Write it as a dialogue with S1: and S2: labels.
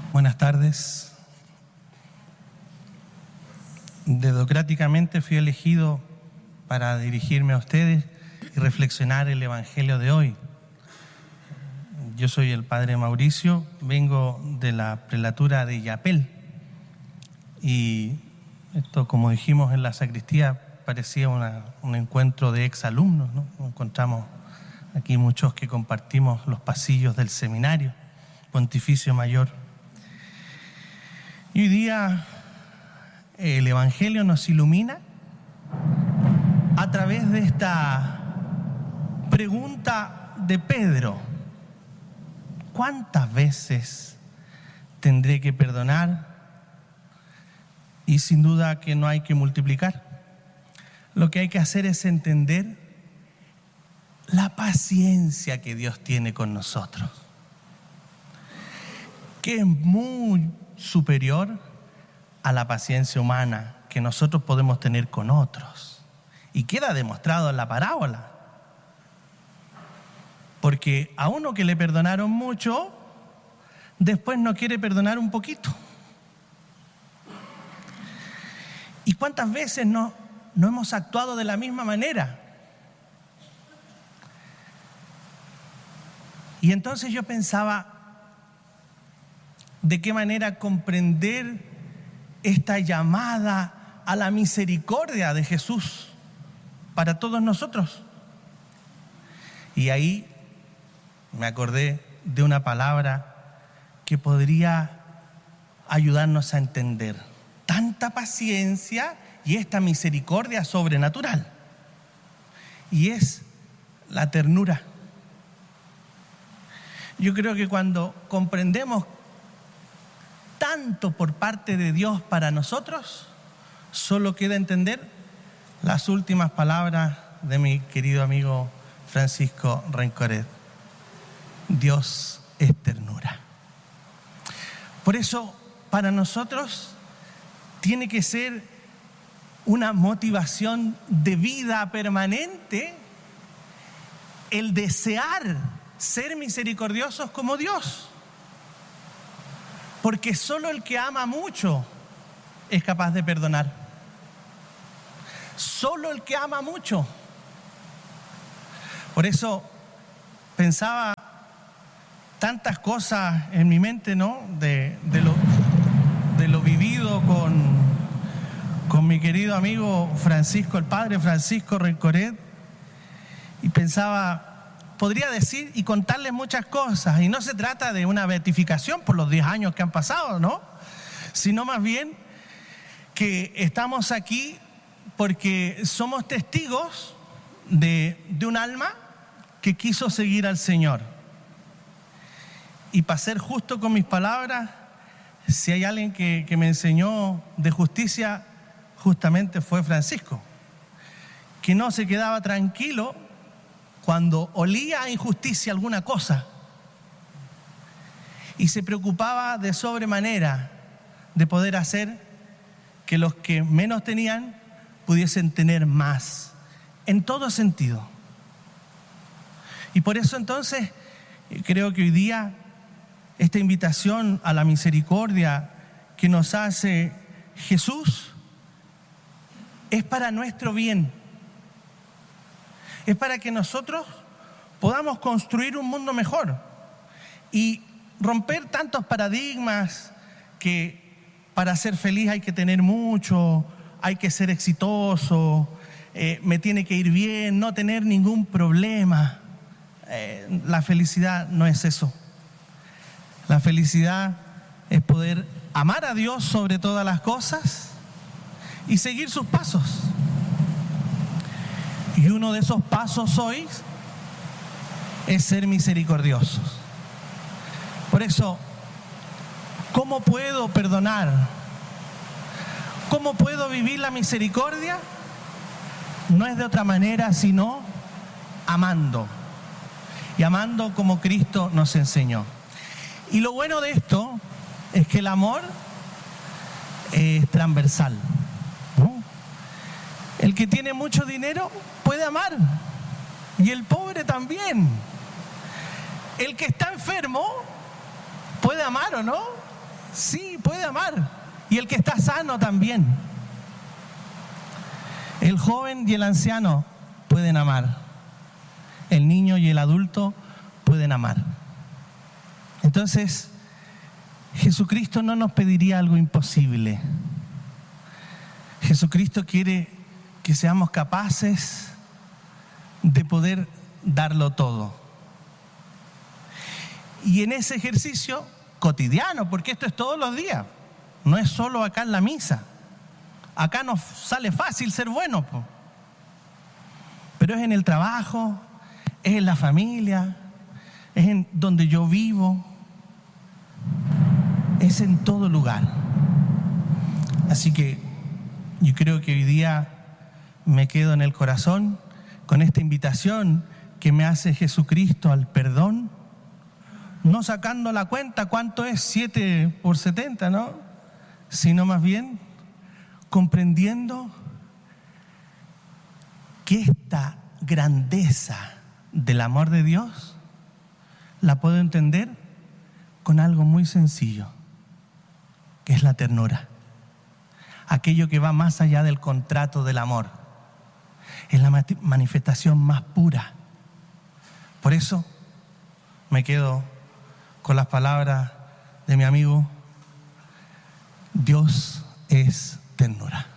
S1: Buenas tardes. Dedocráticamente fui elegido para dirigirme a ustedes y reflexionar el Evangelio de hoy. Yo soy el Padre Mauricio, vengo de la prelatura de Illapel. Y esto, como dijimos en la sacristía, parecía un encuentro de exalumnos, ¿no? Encontramos aquí muchos que compartimos los pasillos del seminario Pontificio Mayor. Y hoy día el Evangelio nos ilumina a través de esta pregunta de Pedro: ¿cuántas veces tendré que perdonar? Y sin duda que no hay que multiplicar. Lo que hay que hacer es entender la paciencia que Dios tiene con nosotros, que es muy superior a la paciencia humana que nosotros podemos tener con otros. Y queda demostrado en la parábola. Porque a uno que le perdonaron mucho, después no quiere perdonar un poquito. ¿Y cuántas veces no hemos actuado de la misma manera? Y entonces yo pensaba, ¿de qué manera comprender esta llamada a la misericordia de Jesús para todos nosotros? Y ahí me acordé de una palabra que podría ayudarnos a entender tanta paciencia y esta misericordia sobrenatural. Y es la ternura. Yo creo que cuando comprendemos tanto por parte de Dios para nosotros, solo queda entender las últimas palabras de mi querido amigo Francisco Rencoret: Dios es ternura. Por eso, para nosotros tiene que ser una motivación de vida permanente el desear ser misericordiosos como Dios. Porque solo el que ama mucho es capaz de perdonar. Solo el que ama mucho. Por eso pensaba tantas cosas en mi mente, ¿no? De lo vivido con mi querido amigo Francisco, el padre Francisco Rencoret. Y pensaba, podría decir y contarles muchas cosas, y no se trata de una beatificación por los 10 años que han pasado, ¿no? Sino más bien que estamos aquí porque somos testigos de un alma que quiso seguir al Señor. Y para ser justo con mis palabras, si hay alguien que me enseñó de justicia, justamente fue Francisco, que no se quedaba tranquilo cuando olía a injusticia alguna cosa, y se preocupaba de sobremanera de poder hacer que los que menos tenían pudiesen tener más, en todo sentido. Y por eso entonces creo que hoy día esta invitación a la misericordia que nos hace Jesús es para nuestro bien. Es para que nosotros podamos construir un mundo mejor y romper tantos paradigmas que para ser feliz hay que tener mucho, hay que ser exitoso, me tiene que ir bien, no tener ningún problema. La felicidad no es eso. La felicidad es poder amar a Dios sobre todas las cosas y seguir sus pasos. Y uno de esos pasos hoy es ser misericordiosos. Por eso, ¿cómo puedo perdonar? ¿Cómo puedo vivir la misericordia? No es de otra manera sino amando. Y amando como Cristo nos enseñó. Y lo bueno de esto es que el amor es transversal, ¿no? El que tiene mucho dinero puede amar, y el pobre también. El que está enfermo puede amar, ¿o no? Sí, puede amar. Y el que está sano también. El joven y el anciano pueden amar. El niño y el adulto pueden amar. Entonces, Jesucristo no nos pediría algo imposible. Jesucristo quiere que seamos capaces de poder darlo todo. Y en ese ejercicio cotidiano, porque esto es todos los días, no es solo acá en la misa. Acá nos sale fácil ser buenos, pero es en el trabajo, es en la familia, es en donde yo vivo, es en todo lugar. Así que yo creo que hoy día me quedo en el corazón con esta invitación que me hace Jesucristo al perdón, no sacando la cuenta cuánto es 7 por 70, ¿no? Sino más bien comprendiendo que esta grandeza del amor de Dios la puedo entender con algo muy sencillo, que es la ternura. Aquello que va más allá del contrato del amor. Es la manifestación más pura. Por eso me quedo con las palabras de mi amigo: Dios es ternura.